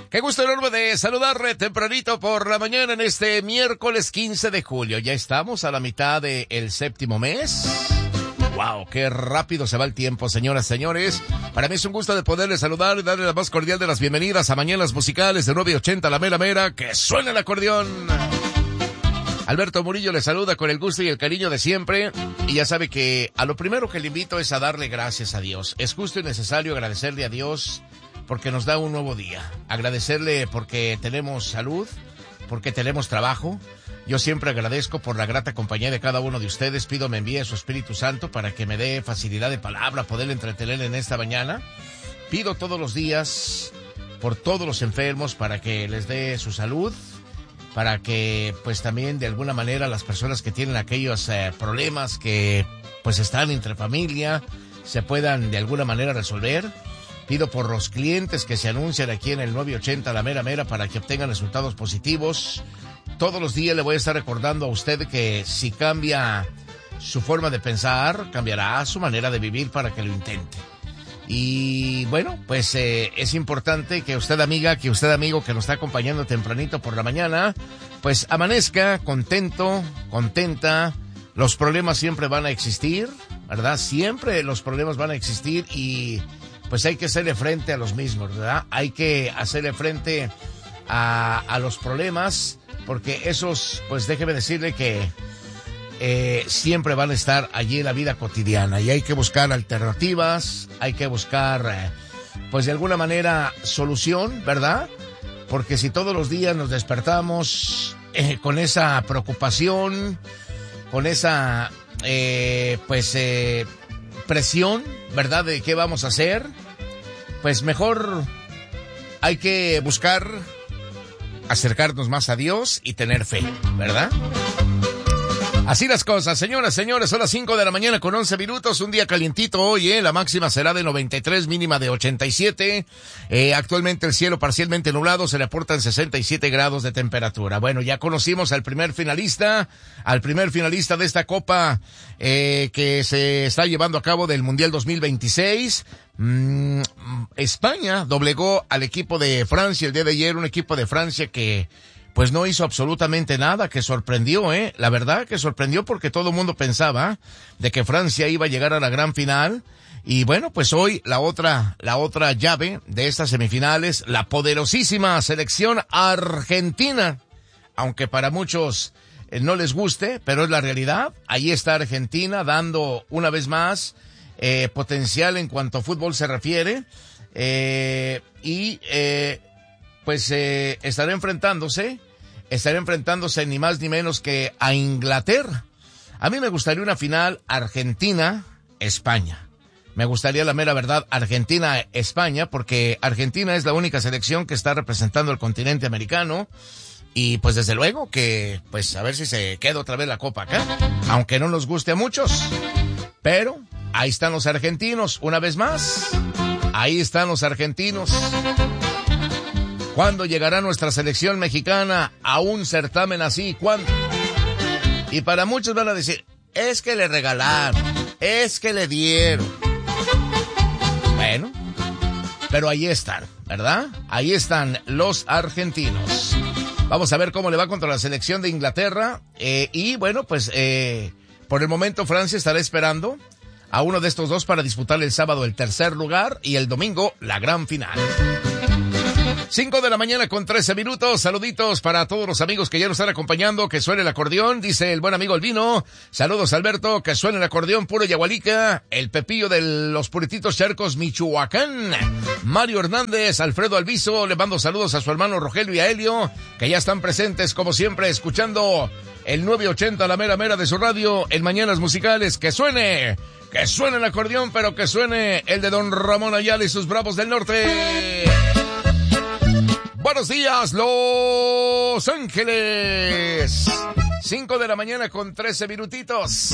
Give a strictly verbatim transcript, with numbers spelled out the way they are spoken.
Qué gusto enorme de saludarle tempranito por la mañana en este miércoles quince de julio. Ya estamos a la mitad del séptimo mes. ¡Wow! ¡Qué rápido se va el tiempo, señoras y señores! Para mí es un gusto de poderles saludar y darle la más cordial de las bienvenidas a Mañanas Musicales de nueve ochenta La Mera Mera. ¡Que suene el acordeón! Alberto Murillo le saluda con el gusto y el cariño de siempre. Y ya sabe que a lo primero que le invito es a darle gracias a Dios. Es justo y necesario agradecerle a Dios porque nos da un nuevo día. Agradecerle porque tenemos salud, porque tenemos trabajo. Yo siempre agradezco por la grata compañía de cada uno de ustedes. Pido me envíe su Espíritu Santo para que me dé facilidad de palabra, poder entretener en esta mañana. Pido todos los días por todos los enfermos para que les dé su salud, para que pues también de alguna manera las personas que tienen aquellos eh, problemas que pues están entre familia se puedan de alguna manera resolver. Pido por los clientes que se anuncian aquí en el nueve ochenta La Mera Mera para que obtengan resultados positivos. Todos los días le voy a estar recordando a usted que si cambia su forma de pensar, cambiará su manera de vivir para que lo intente. Y bueno, pues eh, es importante que usted amiga, que usted amigo que nos está acompañando tempranito por la mañana, pues amanezca contento, contenta. Los problemas siempre van a existir, ¿verdad? Siempre los problemas van a existir y pues hay que hacerle frente a los mismos, ¿verdad? Hay que hacerle frente a, a los problemas, porque esos, pues déjeme decirle que eh, siempre van a estar allí en la vida cotidiana y hay que buscar alternativas, hay que buscar, eh, pues de alguna manera, solución, ¿verdad? Porque si todos los días nos despertamos eh, con esa preocupación, con esa, eh, pues, eh, presión, ¿verdad? De qué vamos a hacer, pues mejor hay que buscar acercarnos más a Dios y tener fe, ¿verdad? Así las cosas, señoras, señores, son las cinco de la mañana con once minutos, un día calientito hoy, ¿eh? La máxima será de noventa y tres, mínima de ochenta y siete, eh, actualmente el cielo parcialmente nublado, se le aportan sesenta y siete grados de temperatura. Bueno, ya conocimos al primer finalista, al primer finalista de esta copa, eh, que se está llevando a cabo del Mundial dos mil veintiséis. Mm, España doblegó al equipo de Francia el día de ayer, un equipo de Francia que pues no hizo absolutamente nada, que sorprendió, ¿eh? La verdad que sorprendió porque todo el mundo pensaba de que Francia iba a llegar a la gran final. Y bueno, pues hoy la otra, la otra llave de estas semifinales, la poderosísima selección argentina. Aunque para muchos eh, no les guste, pero es la realidad. Ahí está Argentina dando una vez más eh, potencial en cuanto a fútbol se refiere. Eh, y eh, pues eh, estará enfrentándose... estará enfrentándose ni más ni menos que a Inglaterra. A mí me gustaría una final Argentina-España. Me gustaría, la mera verdad, Argentina-España, porque Argentina es la única selección que está representando al continente americano. Y pues desde luego que, pues a ver si se queda otra vez la copa acá. Aunque no nos guste a muchos. Pero ahí están los argentinos, una vez más. Ahí están los argentinos. ¿Cuándo llegará nuestra selección mexicana a un certamen así? ¿Cuándo? Y para muchos van a decir, es que le regalaron, es que le dieron. Bueno, pero ahí están, ¿verdad? Ahí están los argentinos. Vamos a ver cómo le va contra la selección de Inglaterra. Eh, y bueno, pues eh, por el momento Francia estará esperando a uno de estos dos para disputar el sábado el tercer lugar y el domingo la gran final. Cinco de la mañana con trece minutos. Saluditos para todos los amigos que ya nos están acompañando. Que suene el acordeón, dice el buen amigo Albino. Saludos, Alberto. Que suene el acordeón puro Yagualica. El Pepillo de los Purititos Charcos, Michoacán. Mario Hernández, Alfredo Alviso. Le mando saludos a su hermano Rogelio y a Helio, que ya están presentes como siempre escuchando el nueve ochenta La Mera Mera de su radio en Mañanas Musicales. Que suene, que suene el acordeón, pero que suene el de don Ramón Ayala y sus Bravos del Norte. Buenos días, Los Ángeles. Cinco de la mañana con trece minutitos.